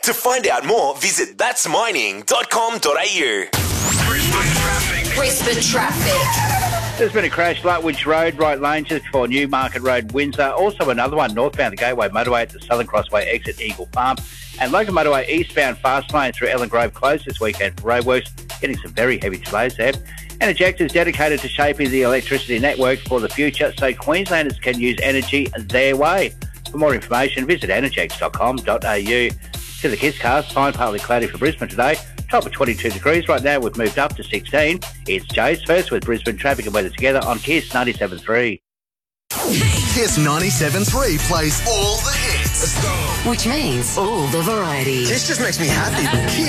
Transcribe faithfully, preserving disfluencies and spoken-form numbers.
To find out more, visit thats mining dot com dot a u. Brisbane traffic. Brisbane traffic. There's been a crash, Lutwich Road, right lane, just before Newmarket Road, Windsor. Also another one northbound the Gateway Motorway at the Southern Crossway exit, Eagle Farm. And local motorway eastbound fast lane through Ellen Grove closed this weekend for roadworks, getting some very heavy delays there. Energex is dedicated to shaping the electricity network for the future, so Queenslanders can use energy their way. For more information, visit energex dot com dot a u. To the KISScast, fine partly cloudy for Brisbane today. Top of twenty-two degrees right now. We've moved up to sixteen. It's Jace first with Brisbane traffic and weather together on KISS ninety-seven point three. KISS ninety-seven point three plays all the hits. Let's go. Which means all the variety. This just makes me happy. KISS.